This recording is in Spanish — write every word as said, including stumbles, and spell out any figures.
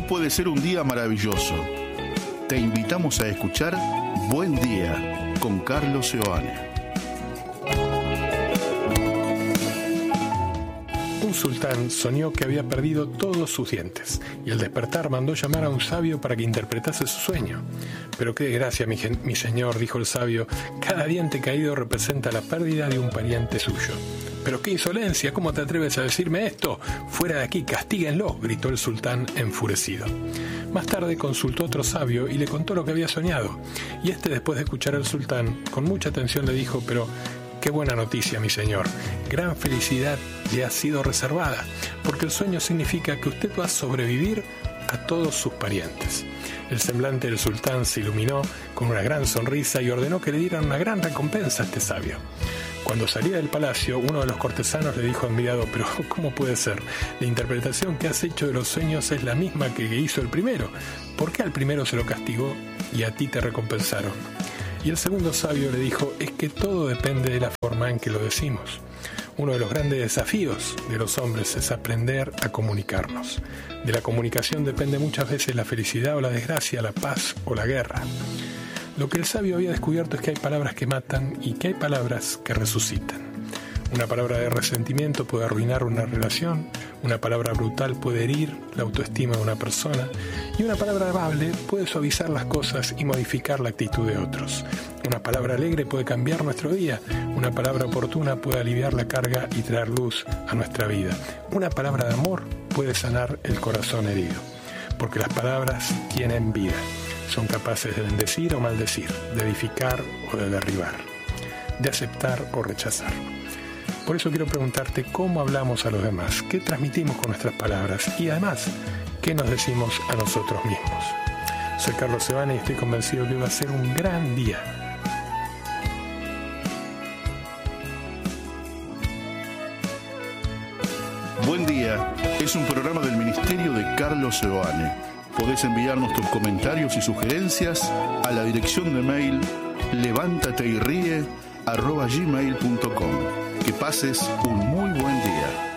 puede ser un día maravilloso. Te invitamos a escuchar Buen Día con Carlos Seoane. Un sultán soñó que había perdido todos sus dientes y al despertar mandó llamar a un sabio para que interpretase su sueño. Pero qué desgracia, mi, gen- mi señor, dijo el sabio, cada diente caído representa la pérdida de un pariente suyo. Pero qué insolencia, ¿cómo te atreves a decirme esto? Fuera de aquí, castíguenlo, gritó el sultán enfurecido. Más tarde consultó a otro sabio y le contó lo que había soñado. Y este, después de escuchar al sultán, con mucha atención le dijo, pero qué buena noticia, mi señor. Gran felicidad le ha sido reservada, porque el sueño significa que usted va a sobrevivir a todos sus parientes. El semblante del sultán se iluminó con una gran sonrisa y ordenó que le dieran una gran recompensa a este sabio. Cuando salía del palacio, uno de los cortesanos le dijo admirado, pero ¿cómo puede ser? La interpretación que has hecho de los sueños es la misma que hizo el primero. ¿Por qué al primero se lo castigó y a ti te recompensaron? Y el segundo sabio le dijo, es que todo depende de la forma en que lo decimos. Uno de los grandes desafíos de los hombres es aprender a comunicarnos. De la comunicación depende muchas veces la felicidad o la desgracia, la paz o la guerra. Lo que el sabio había descubierto es que hay palabras que matan y que hay palabras que resucitan. Una palabra de resentimiento puede arruinar una relación, una palabra brutal puede herir la autoestima de una persona y una palabra amable puede suavizar las cosas y modificar la actitud de otros. Una palabra alegre puede cambiar nuestro día, una palabra oportuna puede aliviar la carga y traer luz a nuestra vida. Una palabra de amor puede sanar el corazón herido, porque las palabras tienen vida. Son capaces de bendecir o maldecir, de edificar o de derribar, de aceptar o rechazar. Por eso quiero preguntarte cómo hablamos a los demás, qué transmitimos con nuestras palabras y además, qué nos decimos a nosotros mismos. Soy Carlos Seoane y estoy convencido que va a ser un gran día. Buen Día es un programa del Ministerio de Carlos Seoane. Podés enviarnos tus comentarios y sugerencias a la dirección de mail levántateyríe arroba gmail punto com. Que pases un muy buen día.